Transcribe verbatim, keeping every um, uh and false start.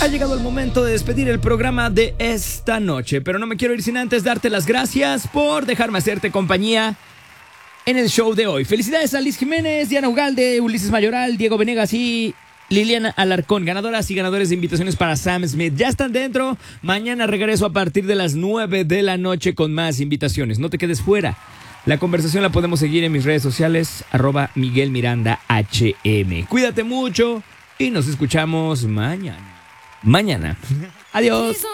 Ha llegado el momento de despedir el programa de esta noche, pero no me quiero ir sin antes darte las gracias por dejarme hacerte compañía en el show de hoy. Felicidades a Liz Jiménez, Diana Ugalde, Ulises Mayoral, Diego Venegas y Liliana Alarcón, ganadoras y ganadores de invitaciones para Sam Smith. Ya están dentro. Mañana regreso a partir de las nueve de la noche con más invitaciones. No te quedes fuera. La conversación la podemos seguir en mis redes sociales, arroba Miguel Miranda H M. Cuídate mucho y nos escuchamos mañana. Mañana. Adiós.